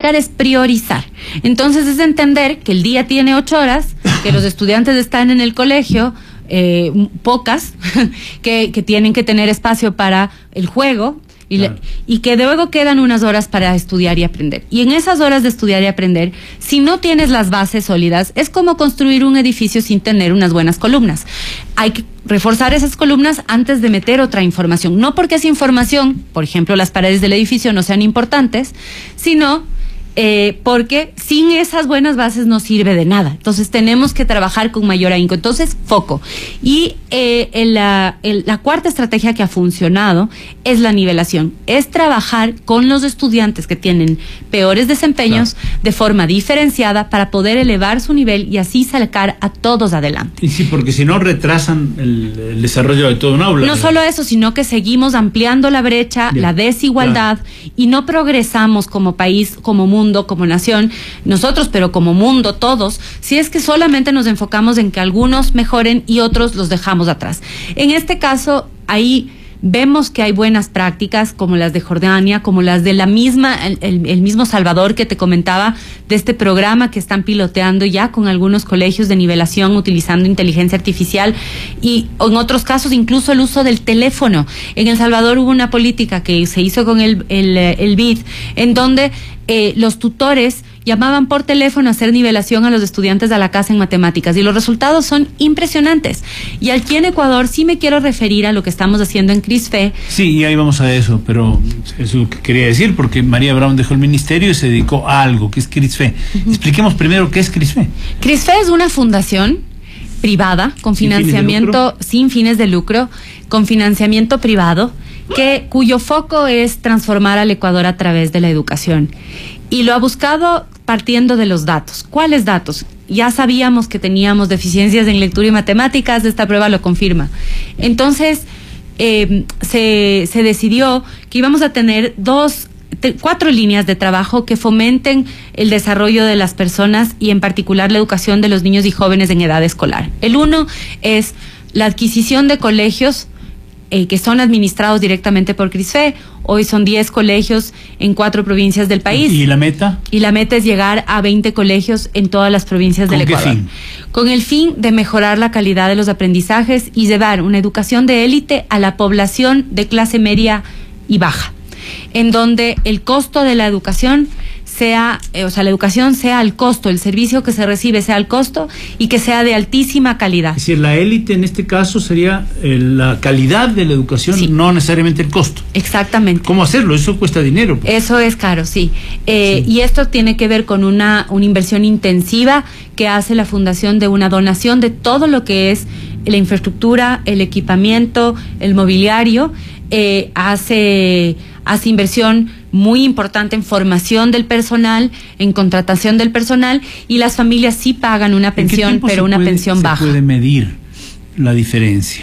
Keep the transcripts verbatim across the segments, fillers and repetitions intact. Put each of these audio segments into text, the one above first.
planificar es priorizar. Entonces es entender que el día tiene ocho horas, que los estudiantes están en el colegio, eh, pocas, que, que tienen que tener espacio para el juego, Y, claro. le, y que luego quedan unas horas para estudiar y aprender. Y en esas horas de estudiar y aprender, si no tienes las bases sólidas, es como construir un edificio sin tener unas buenas columnas. Hay que reforzar esas columnas antes de meter otra información. No porque esa información, por ejemplo, las paredes del edificio no sean importantes, sino eh, porque sin esas buenas bases no sirve de nada. Entonces tenemos que trabajar con mayor ahínco. Entonces, foco. Y eh, en la, en la cuarta estrategia que ha funcionado es la nivelación. Es trabajar con los estudiantes que tienen peores desempeños, claro, de forma diferenciada para poder elevar su nivel y así sacar a todos adelante. Y sí, porque si no retrasan el, el desarrollo de todo un aula. No solo eso, sino que seguimos ampliando la brecha, Bien, la desigualdad, claro, y no progresamos como país, como mundo, como nación, nosotros, pero como mundo, todos, si es que solamente nos enfocamos en que algunos mejoren y otros los dejamos atrás. En este caso, ahí vemos que hay buenas prácticas como las de Jordania, como las de la misma, el, el, el mismo Salvador que te comentaba, de este programa que están piloteando ya con algunos colegios de nivelación utilizando inteligencia artificial y en otros casos incluso el uso del teléfono. En El Salvador hubo una política que se hizo con el, el, el B I D en donde eh, los tutores llamaban por teléfono a hacer nivelación a los estudiantes de la casa en matemáticas y los resultados son impresionantes. Y aquí en Ecuador sí me quiero referir a lo que estamos haciendo en CRISFE. Sí, y ahí vamos a eso, pero eso que quería decir, porque María Brown dejó el ministerio y se dedicó a algo, que es CRISFE. Uh-huh. Expliquemos primero qué es CRISFE. CRISFE es una fundación privada con sin financiamiento fines sin fines de lucro, con financiamiento privado, que cuyo foco es transformar al Ecuador a través de la educación. Y lo ha buscado partiendo de los datos. ¿Cuáles datos? Ya sabíamos que teníamos deficiencias en lectura y matemáticas, esta prueba lo confirma. Entonces, eh, se, se decidió que íbamos a tener dos, te, cuatro líneas de trabajo que fomenten el desarrollo de las personas y en particular la educación de los niños y jóvenes en edad escolar. El uno es la adquisición de colegios Eh, que son administrados directamente por CRISFE. Hoy son diez colegios en cuatro provincias del país. ¿Y la meta? Y la meta es llegar a veinte colegios en todas las provincias del Ecuador. ¿Con qué fin? Con el fin de mejorar la calidad de los aprendizajes y llevar una educación de élite a la población de clase media y baja, en donde el costo de la educación sea, eh, o sea, la educación sea al costo, el servicio que se recibe sea al costo y que sea de altísima calidad. Es decir, la élite en este caso sería eh, la calidad de la educación, sí, no necesariamente el costo. Exactamente. ¿Cómo hacerlo? Eso cuesta dinero. Pues. Eso es caro, sí. Eh, sí. Y esto tiene que ver con una, una inversión intensiva que hace la fundación de una donación de todo lo que es la infraestructura, el equipamiento, el mobiliario, eh, hace, hace inversión muy importante en formación del personal, en contratación del personal, y las familias sí pagan una pensión, pero una puede, pensión se baja. ¿Puede medir la diferencia?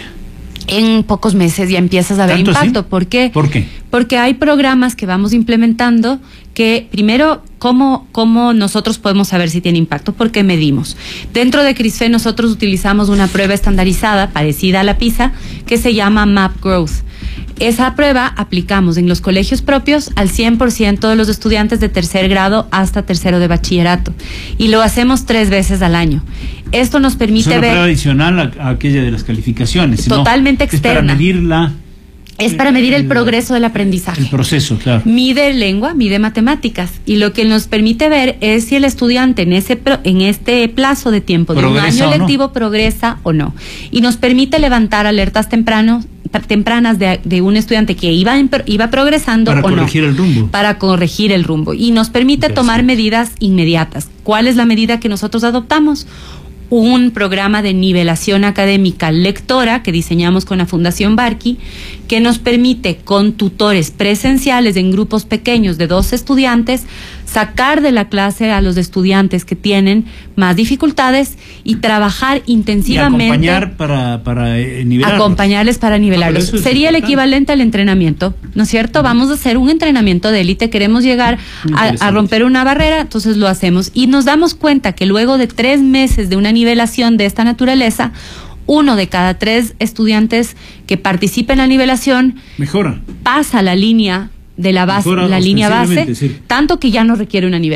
En pocos meses ya empiezas a ver impacto. ¿Sí? ¿Por qué? ¿Por qué? Porque hay programas que vamos implementando que, primero, ¿cómo, cómo nosotros podemos saber si tiene impacto? Porque medimos. Dentro de CRISFE nosotros utilizamos una prueba estandarizada, parecida a la PISA, que se llama Map Growth. Esa prueba aplicamos en los colegios propios al cien por ciento de los estudiantes de tercer grado hasta tercero de bachillerato. Y lo hacemos tres veces al año. Esto nos permite ver... Es una prueba adicional a, a aquella de las calificaciones. Totalmente ¿no? externa. Es para medir la... Es para medir el progreso del aprendizaje. El proceso, claro. Mide lengua, mide matemáticas. Y lo que nos permite ver es si el estudiante en ese en este plazo de tiempo, de un año lectivo, no. progresa o no. Y nos permite levantar alertas temprano, tempranas de, de un estudiante que iba, en, iba progresando para o no. Para corregir el rumbo. Para corregir el rumbo. Y nos permite tomar medidas inmediatas. ¿Cuál es la medida que nosotros adoptamos? Un programa de nivelación académica lectora que diseñamos con la Fundación Barqui, que nos permite con tutores presenciales en grupos pequeños de dos estudiantes sacar de la clase a los estudiantes que tienen más dificultades y trabajar intensivamente. Y acompañar para, para eh, nivelarlos. Acompañarles para nivelarlos. No, Sería el equivalente al entrenamiento, ¿no es cierto? Vamos a hacer un entrenamiento de élite, queremos llegar a, a romper una barrera, entonces lo hacemos. Y nos damos cuenta que luego de tres meses de una nivelación de esta naturaleza, uno de cada tres estudiantes que participa en la nivelación mejora, pasa la línea de la base, mejora la línea base, sí. tanto que ya no requiere una nivelación.